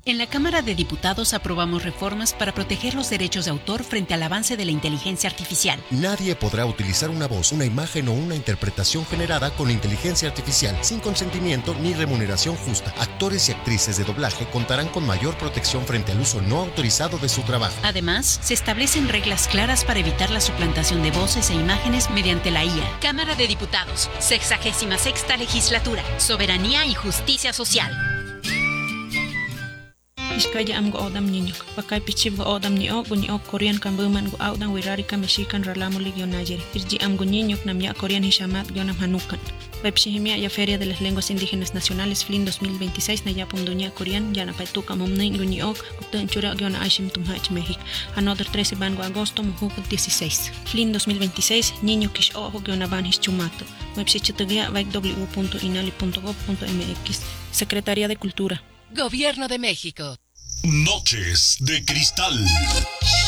En la Cámara de Diputados aprobamos reformas para proteger los derechos de autor frente al avance de la inteligencia artificial. Nadie podrá utilizar una voz, una imagen o una interpretación generada con inteligencia artificial sin consentimiento ni remuneración justa. Actores y actrices de doblaje contarán con mayor protección frente al uso no autorizado de su trabajo. Además, se establecen reglas claras para evitar la suplantación de voces e imágenes mediante la IA. Cámara de Diputados, 66ª Legislatura, Soberanía y Justicia Social. Iskaya am go odam niño, bakay pichib go odam ni ok Korean kambuman go audan wirari ka Mexican ralamu ligyo Nayer. Irji am go niño nam ya Korean hishamat gionam hanukan. Webshihimia ya Feria de las Lenguas Indígenas Nacionales FLIN 2026 na ya punduña Korean ya na paituka momnin go ni ok uktan chura giona aishim tumhach México. Another 13 ban go agosto mujuk 16. FLIN 2026 niño kish ojo giona ban hischumato. Webshichitugia www.inali.gov.mx. Secretaría de Cultura. Gobierno de México. Noches de Cristal.